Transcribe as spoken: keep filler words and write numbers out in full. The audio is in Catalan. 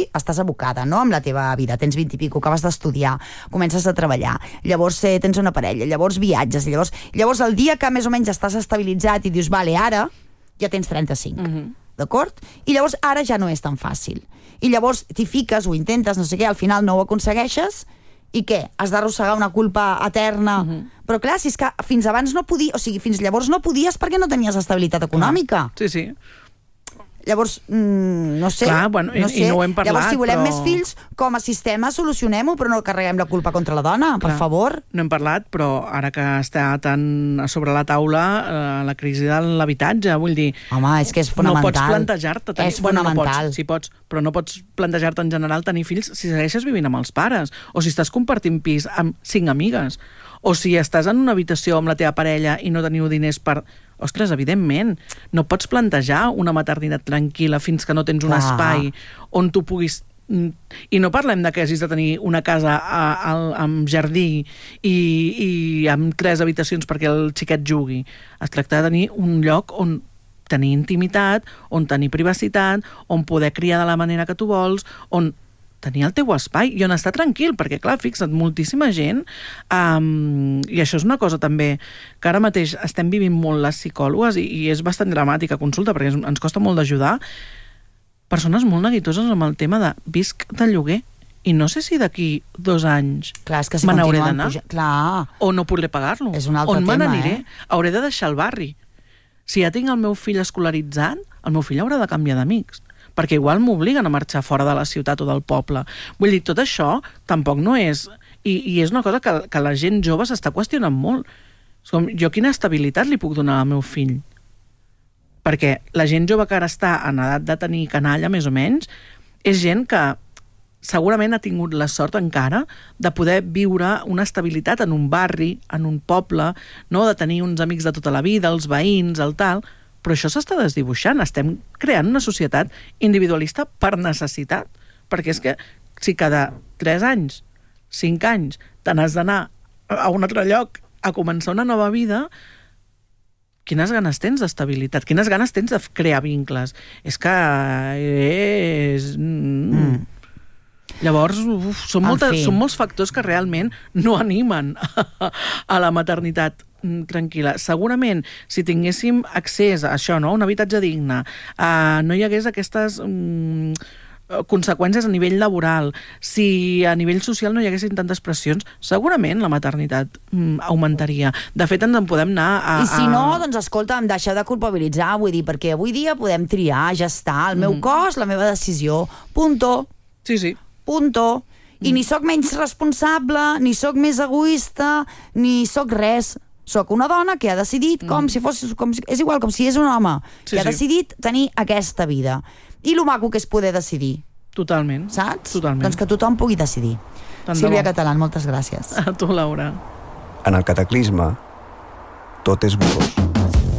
estàs abocada, no?, amb la teva vida, tens vint i pico, acabes d'estudiar, comences a treballar, llavors eh, tens una parella, llavors viatges, llavors, llavors el dia que més o menys estàs estabilitzat i dius, vale, ara ja tens trenta-cinc, uh-huh. d'acord? I llavors ara ja no és tan fàcil. I llavors t'hi fiques, ho intentes, no sé què, al final no ho aconsegueixes, i què? Has d'arrossegar una culpa eterna. Uh-huh. Però clar, si és que fins abans no podies, o sigui, fins llavors no podies perquè no tenies estabilitat econòmica. Sí, sí. Llavors, mmm, no sé. Clar, bueno, no i, sé. i no ho hem parlat, Llavors, si volem però... més fills, com a sistema, solucionem-ho, però no carreguem la culpa contra la dona, clar, per favor. No hem parlat, però ara que està tan sobre la taula eh, la crisi de l'habitatge, vull dir... Home, és que és fonamental. No pots plantejar-te... Tenir... És fonamental. Bueno, no pots, sí pots, però no pots plantejar-te en general tenir fills si segueixes vivint amb els pares, o si estàs compartint pis amb cinc amigues, o si estàs en una habitació amb la teva parella i no teniu diners per... Ostres, evidentment, no pots plantejar una maternitat tranquil·la fins que no tens un Clar. espai on tu puguis... I no parlem de que hagis de tenir una casa a, a, amb jardí i, i amb tres habitacions perquè el xiquet jugui. Es tracta de tenir un lloc on tenir intimitat, on tenir privacitat, on poder criar de la manera que tu vols, on tenir el teu espai i on estar tranquil, perquè clar, fixa't, moltíssima gent, um, i això és una cosa també que ara mateix estem vivint molt les psicòlogues i, i és bastant dramàtica consulta perquè ens costa molt d'ajudar, persones molt neguitoses amb el tema de visc de lloguer i no sé si d'aquí dos anys clar, és que si me n'hauré d'anar clar. o no podré pagar-lo, és un altre on me tema, n'aniré, eh? hauré de deixar el barri. Si ja tinc el meu fill escolaritzat, el meu fill haurà de canviar d'amics, perquè igual m'obliguen a marxar fora de la ciutat o del poble. Vull dir, tot això tampoc no és... I, i és una cosa que, que la gent jove s'està qüestionant molt. Com, jo quina estabilitat li puc donar al meu fill? Perquè la gent jove que ara està en edat de tenir canalla, més o menys, és gent que segurament ha tingut la sort encara de poder viure una estabilitat en un barri, en un poble, no? De tenir uns amics de tota la vida, els veïns, el tal... Però això s'està desdibuixant. Estem creant una societat individualista per necessitat. Perquè és que si cada tres anys, cinc anys, te n'has d'anar a un altre lloc a començar una nova vida, quines ganes tens d'estabilitat? Quines ganes tens de crear vincles? És que és... Mm. Llavors, uf, són, moltes, són molts factors que realment no animen a, a la maternitat tranquil·la. Segurament, si tinguéssim accés a això, no? Un habitatge digne, uh, no hi hagués aquestes um, conseqüències a nivell laboral, si a nivell social no hi haguessin tantes pressions, segurament la maternitat um, augmentaria. De fet, ens en podem anar a... I si no, doncs escolta, em deixeu de culpabilitzar, vull dir, perquè avui dia podem triar, ja està, el meu mm. cos, la meva decisió, punto. Sí, sí. Punto. I mm. ni sóc menys responsable, ni sóc més egoista, ni sóc res. Soc una dona que ha decidit, com mm. si fos... Com si, és igual, com si és un home, sí, que ha sí. decidit tenir aquesta vida. I lo maco que és poder decidir. Totalment. Saps? Totalment. Doncs que tothom pugui decidir. Tant Sílvia Catalán, moltes gràcies. A tu, Laura. En el cataclisme, tot és borrós.